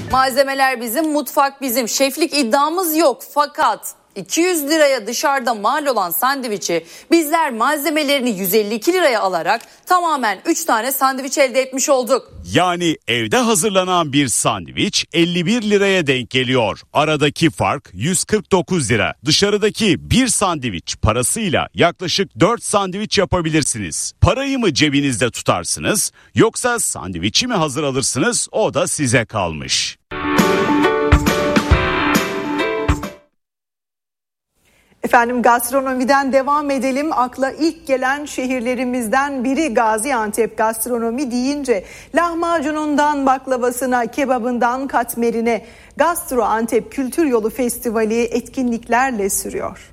Malzemeler bizim, mutfak bizim. Şeflik iddiamız yok fakat 200 liraya dışarıda mal olan sandviçi bizler malzemelerini 152 liraya alarak tamamen 3 tane sandviç elde etmiş olduk. Yani evde hazırlanan bir sandviç 51 liraya denk geliyor. Aradaki fark 149 lira. Dışarıdaki bir sandviç parasıyla yaklaşık 4 sandviç yapabilirsiniz. Parayı mı cebinizde tutarsınız yoksa sandviçi mi hazır alırsınız, o da size kalmış. Efendim gastronomiden devam edelim. Akla ilk gelen şehirlerimizden biri Gaziantep. Gastronomi deyince lahmacunundan baklavasına, kebabından katmerine Gastro Antep Kültür Yolu Festivali etkinliklerle sürüyor.